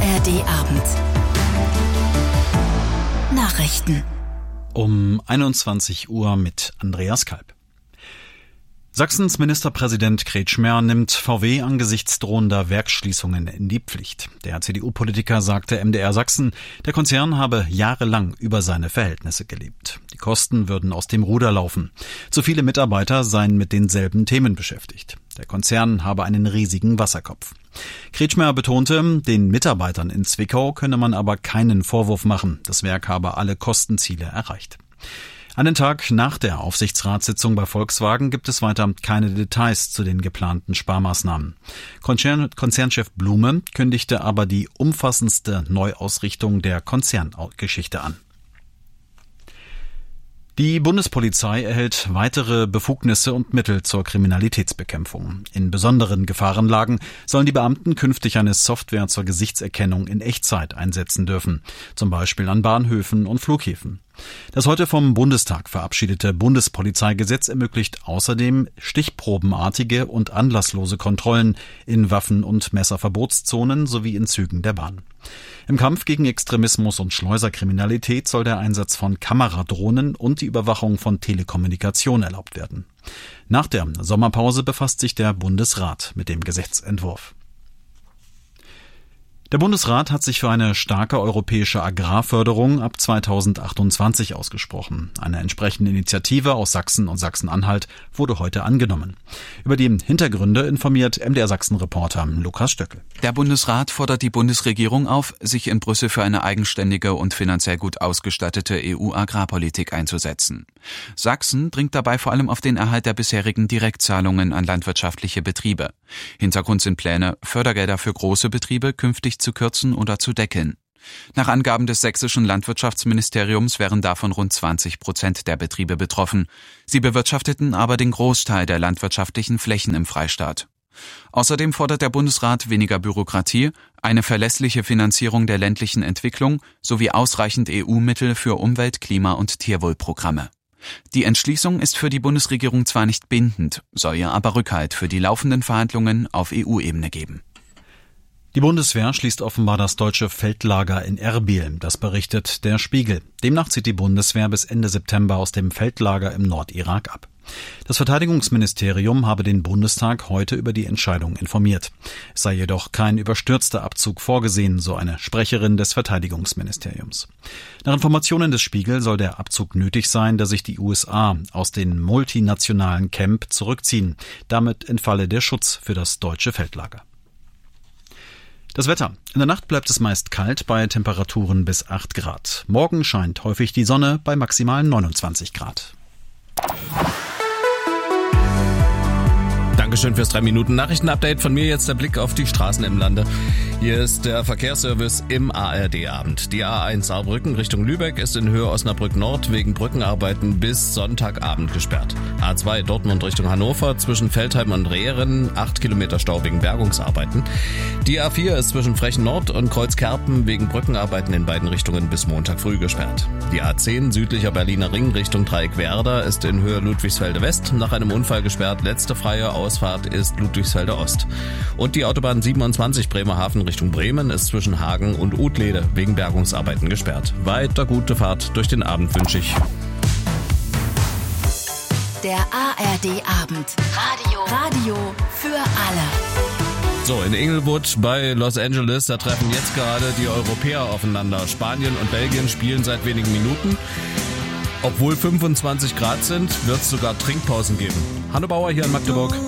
ARD-Abend. Nachrichten. Um 21 Uhr mit Andreas Kalb. Sachsens Ministerpräsident Kretschmer nimmt VW angesichts drohender Werksschließungen in die Pflicht. Der CDU-Politiker sagte MDR Sachsen, der Konzern habe jahrelang über seine Verhältnisse gelebt. Die Kosten würden aus dem Ruder laufen. Zu viele Mitarbeiter seien mit denselben Themen beschäftigt. Der Konzern habe einen riesigen Wasserkopf. Kretschmer betonte, den Mitarbeitern in Zwickau könne man aber keinen Vorwurf machen. Das Werk habe alle Kostenziele erreicht. Einen Tag nach der Aufsichtsratssitzung bei Volkswagen gibt es weiter keine Details zu den geplanten Sparmaßnahmen. Konzernchef Blume kündigte aber die umfassendste Neuausrichtung der Konzerngeschichte an. Die Bundespolizei erhält weitere Befugnisse und Mittel zur Kriminalitätsbekämpfung. In besonderen Gefahrenlagen sollen die Beamten künftig eine Software zur Gesichtserkennung in Echtzeit einsetzen dürfen, zum Beispiel an Bahnhöfen und Flughäfen. Das heute vom Bundestag verabschiedete Bundespolizeigesetz ermöglicht außerdem stichprobenartige und anlasslose Kontrollen in Waffen- und Messerverbotszonen sowie in Zügen der Bahn. Im Kampf gegen Extremismus und Schleuserkriminalität soll der Einsatz von Kameradrohnen und die Überwachung von Telekommunikation erlaubt werden. Nach der Sommerpause befasst sich der Bundesrat mit dem Gesetzentwurf. Der Bundesrat hat sich für eine starke europäische Agrarförderung ab 2028 ausgesprochen. Eine entsprechende Initiative aus Sachsen und Sachsen-Anhalt wurde heute angenommen. Über die Hintergründe informiert MDR Sachsen-Reporter Lukas Stöckel. Der Bundesrat fordert die Bundesregierung auf, sich in Brüssel für eine eigenständige und finanziell gut ausgestattete EU-Agrarpolitik einzusetzen. Sachsen dringt dabei vor allem auf den Erhalt der bisherigen Direktzahlungen an landwirtschaftliche Betriebe. Hintergrund sind Pläne, Fördergelder für große Betriebe künftig zu kürzen oder zu deckeln. Nach Angaben des sächsischen Landwirtschaftsministeriums wären davon rund 20% der Betriebe betroffen. Sie bewirtschafteten aber den Großteil der landwirtschaftlichen Flächen im Freistaat. Außerdem fordert der Bundesrat weniger Bürokratie, eine verlässliche Finanzierung der ländlichen Entwicklung sowie ausreichend EU-Mittel für Umwelt-, Klima- und Tierwohlprogramme. Die Entschließung ist für die Bundesregierung zwar nicht bindend, soll ihr aber Rückhalt für die laufenden Verhandlungen auf EU-Ebene geben. Die Bundeswehr schließt offenbar das deutsche Feldlager in Erbil, das berichtet der Spiegel. Demnach zieht die Bundeswehr bis Ende September aus dem Feldlager im Nordirak ab. Das Verteidigungsministerium habe den Bundestag heute über die Entscheidung informiert. Es sei jedoch kein überstürzter Abzug vorgesehen, so eine Sprecherin des Verteidigungsministeriums. Nach Informationen des Spiegel soll der Abzug nötig sein, da sich die USA aus dem multinationalen Camp zurückziehen. Damit entfalle der Schutz für das deutsche Feldlager. Das Wetter. In der Nacht bleibt es meist kalt bei Temperaturen bis 8 Grad. Morgen scheint häufig die Sonne bei maximal 29 Grad. Dankeschön fürs 3-Minuten-Nachrichten-Update. Von mir jetzt der Blick auf die Straßen im Lande. Hier ist der Verkehrsservice im ARD-Abend. Die A1 Saarbrücken Richtung Lübeck ist in Höhe Osnabrück Nord wegen Brückenarbeiten bis Sonntagabend gesperrt. A2 Dortmund Richtung Hannover zwischen Veltheim und Rehren 8 Kilometer Stau wegen Bergungsarbeiten. Die A4 ist zwischen Frechen Nord und Kreuzkerpen wegen Brückenarbeiten in beiden Richtungen bis Montag früh gesperrt. Die A10 südlicher Berliner Ring Richtung Dreieck-Werder ist in Höhe Ludwigsfelde West nach einem Unfall gesperrt. Letzte freie Ausfahrt ist Ludwigsfelde Ost. Und die Autobahn 27 Bremerhaven Richtung Bremen ist zwischen Hagen und Utlede wegen Bergungsarbeiten gesperrt. Weiter gute Fahrt durch den Abend wünsche ich. Der ARD-Abend. Radio für alle. So, in Inglewood bei Los Angeles, da treffen jetzt gerade die Europäer aufeinander. Spanien und Belgien spielen seit wenigen Minuten. Obwohl 25 Grad sind, wird es sogar Trinkpausen geben. Hanno Bauer hier in Magdeburg.